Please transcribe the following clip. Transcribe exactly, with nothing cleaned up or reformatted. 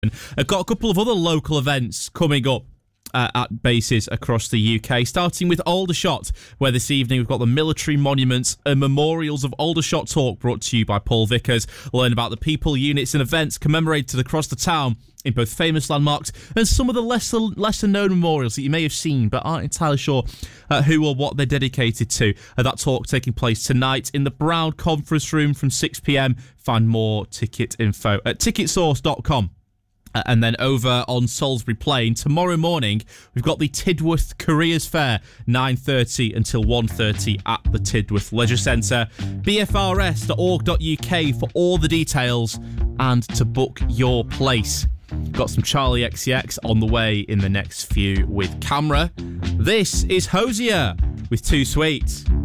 I've got a couple of other local events coming up Uh, at bases across the U K, starting with Aldershot, where this evening we've got the Military Monuments and Memorials of Aldershot Talk, brought to you by Paul Vickers. Learn about the people, units and events commemorated across the town in both famous landmarks and some of the lesser lesser known memorials that you may have seen but aren't entirely sure uh, who or what they're dedicated to. Uh, that talk taking place tonight in the Brown Conference Room from six p.m. Find more ticket info at ticket source dot com. Uh, and then over on Salisbury Plain, tomorrow morning, we've got the Tidworth Careers Fair, nine thirty until one thirty at the Tidworth Leisure Centre. b f r s dot org dot u k for all the details and to book your place. Got some Charlie X C X on the way in the next few with Camera. This is Hosier with Too Sweet.